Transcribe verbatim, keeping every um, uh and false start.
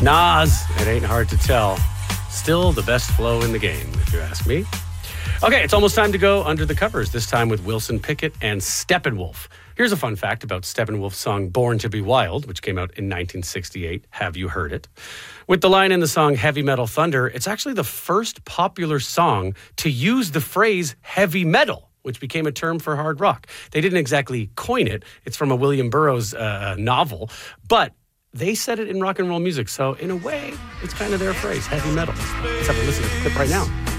Nas, it ain't hard to tell. Still the best flow in the game, if you ask me. Okay, it's almost time to go under the covers, this time with Wilson Pickett and Steppenwolf. Here's a fun fact about Steppenwolf's song Born to be Wild, which came out in nineteen sixty-eight. Have you heard it? With the line in the song Heavy Metal Thunder, it's actually the first popular song to use the phrase heavy metal, which became a term for hard rock. They didn't exactly coin it. It's from a William Burroughs uh, novel, but they said it in rock and roll music. So in a way, it's kind of their phrase, heavy metal. Let's have a listen to the clip right now.